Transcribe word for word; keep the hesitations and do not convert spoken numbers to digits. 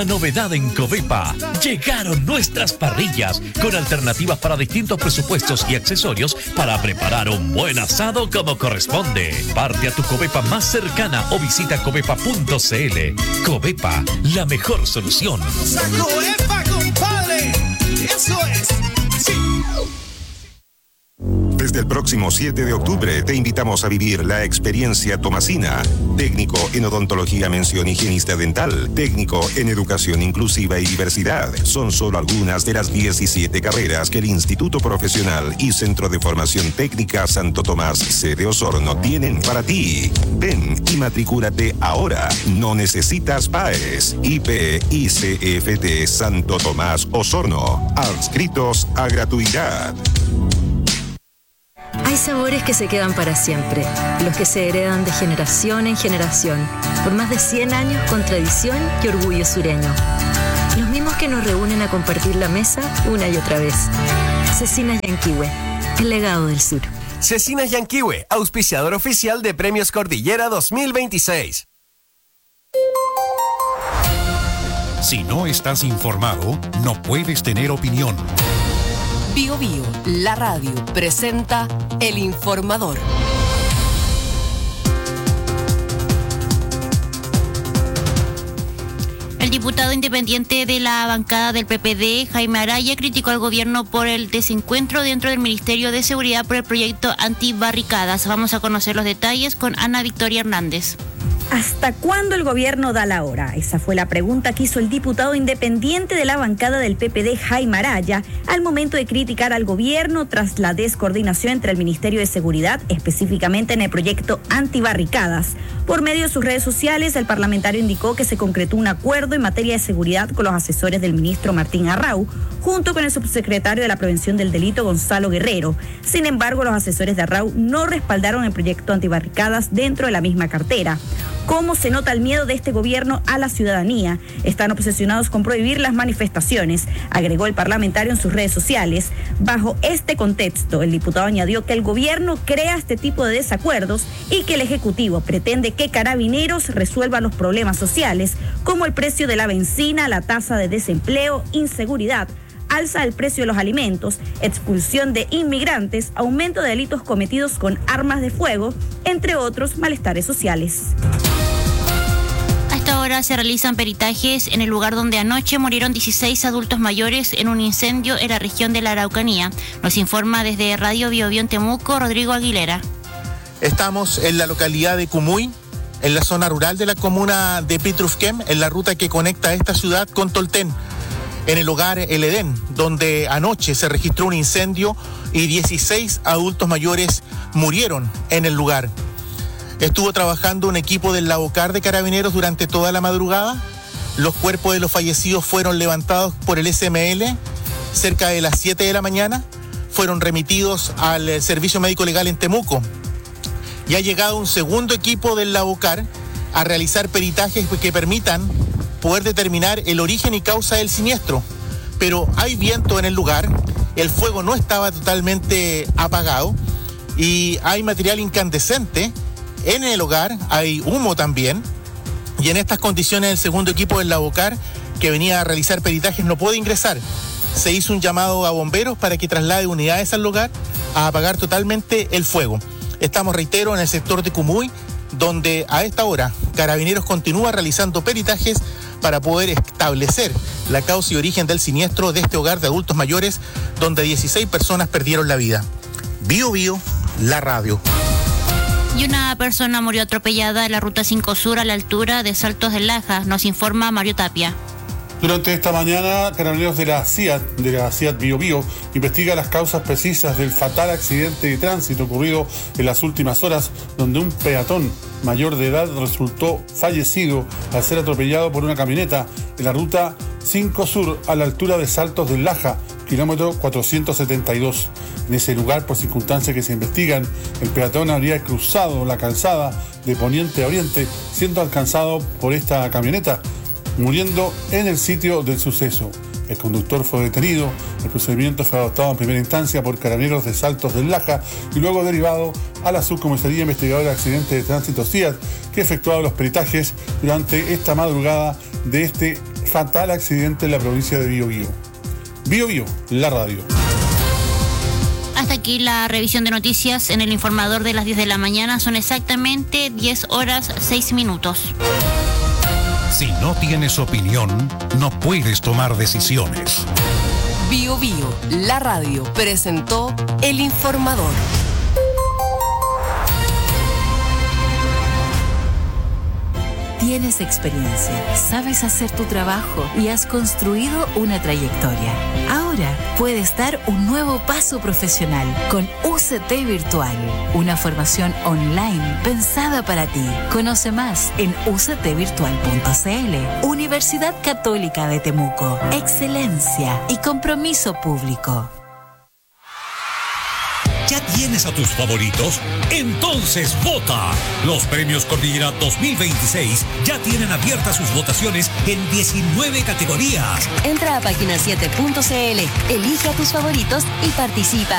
Novedad en Covepa. Llegaron nuestras parrillas con alternativas para distintos presupuestos y accesorios para preparar un buen asado como corresponde. Parte a tu Covepa más cercana o visita covepa punto cl. Covepa, la mejor solución. Covepa, compadre. Eso es. Sí. Desde el próximo siete de octubre te invitamos a vivir la experiencia Tomasina. Técnico en odontología, mención higienista dental. Técnico en educación inclusiva y diversidad. Son solo algunas de las diecisiete carreras que el Instituto Profesional y Centro de Formación Técnica Santo Tomás, sede Osorno, tienen para ti. Ven y matricúlate ahora. No necesitas P A E S. I P I C F T Santo Tomás Osorno. Adscritos a gratuidad. Hay sabores que se quedan para siempre, los que se heredan de generación en generación, por más de cien años con tradición y orgullo sureño. Los mismos que nos reúnen a compartir la mesa una y otra vez. Cecinas Yanquihue, el legado del sur. Cecinas Yanquihue, auspiciador oficial de Premios Cordillera dos mil veintiséis. Si no estás informado, no puedes tener opinión. Bio Bio, la radio, presenta El Informador. El diputado independiente de la bancada del P P D, Jaime Araya, criticó al gobierno por el desencuentro dentro del Ministerio de Seguridad por el proyecto antibarricadas. Vamos a conocer los detalles con Ana Victoria Hernández. ¿Hasta cuándo el gobierno da la hora? Esa fue la pregunta que hizo el diputado independiente de la bancada del P P D, Jaime Araya, al momento de criticar al gobierno tras la descoordinación entre el Ministerio de Seguridad, específicamente en el proyecto antibarricadas. Por medio de sus redes sociales, el parlamentario indicó que se concretó un acuerdo en materia de seguridad con los asesores del ministro Martín Arrau, junto con el subsecretario de la Prevención del Delito, Gonzalo Guerrero. Sin embargo, los asesores de Arrau no respaldaron el proyecto antibarricadas dentro de la misma cartera. ¿Cómo se nota el miedo de este gobierno a la ciudadanía? Están obsesionados con prohibir las manifestaciones, agregó el parlamentario en sus redes sociales. Bajo este contexto, el diputado añadió que el gobierno crea este tipo de desacuerdos y que el Ejecutivo pretende que Carabineros resuelva los problemas sociales, como el precio de la benzina, la tasa de desempleo, inseguridad, alza del precio de los alimentos, expulsión de inmigrantes, aumento de delitos cometidos con armas de fuego, entre otros malestares sociales. A esta hora se realizan peritajes en el lugar donde anoche murieron dieciséis adultos mayores en un incendio en la región de la Araucanía. Nos informa desde Radio Bio Bio en Temuco, Rodrigo Aguilera. Estamos en la localidad de Cumuy, en la zona rural de la comuna de Pitrufquén, en la ruta que conecta esta ciudad con Tolten. En el hogar El Edén, donde anoche se registró un incendio y dieciséis adultos mayores murieron en el lugar. Estuvo trabajando un equipo del Lavocar de Carabineros durante toda la madrugada. Los cuerpos de los fallecidos fueron levantados por el S M L cerca de las siete de la mañana. Fueron remitidos al Servicio Médico Legal en Temuco. Y ha llegado un segundo equipo del Lavocar a realizar peritajes que permitan poder determinar el origen y causa del siniestro. Pero hay viento en el lugar, el fuego no estaba totalmente apagado y hay material incandescente en el hogar, hay humo también, y en estas condiciones el segundo equipo del Lavocar, que venía a realizar peritajes, no puede ingresar. Se hizo un llamado a bomberos para que traslade unidades al lugar a apagar totalmente el fuego. Estamos, reitero, en el sector de Cumuy, donde a esta hora Carabineros continúa realizando peritajes para poder establecer la causa y origen del siniestro de este hogar de adultos mayores, donde dieciséis personas perdieron la vida. Bio Bio, la radio. Y una persona murió atropellada en la ruta cinco Sur a la altura de Saltos del Laja, nos informa Mario Tapia. Durante esta mañana, Carabineros de la C I A T, de la C I A T Bio Bio, investiga las causas precisas del fatal accidente de tránsito ocurrido en las últimas horas, donde un peatón mayor de edad resultó fallecido al ser atropellado por una camioneta en la ruta cinco Sur a la altura de Saltos del Laja, kilómetro cuatrocientos setenta y dos. En ese lugar, por circunstancias que se investigan, el peatón habría cruzado la calzada de poniente a oriente, siendo alcanzado por esta camioneta, muriendo en el sitio del suceso. El conductor fue detenido, el procedimiento fue adoptado en primera instancia por Carabineros de Saltos del Laja y luego derivado a la Subcomisaría Investigadora de Accidentes de Tránsito C I A T, que efectuaba los peritajes durante esta madrugada de este fatal accidente en la provincia de Biobío. Biobío, la radio. Hasta aquí la revisión de noticias en el informador de las diez de la mañana. Son exactamente diez horas seis minutos. Si no tienes opinión, no puedes tomar decisiones. Bio Bio, la radio, presentó El Informador. Tienes experiencia, sabes hacer tu trabajo y has construido una trayectoria. Ahora puedes dar un nuevo paso profesional con U C T Virtual, una formación online pensada para ti. Conoce más en u c t virtual punto c l. Universidad Católica de Temuco. Excelencia y compromiso público. ¿Ya tienes a tus favoritos? Entonces vota. Los premios Cordillera dos mil veintiséis ya tienen abiertas sus votaciones en diecinueve categorías. Entra a página siete punto c l, elige a tus favoritos y participa.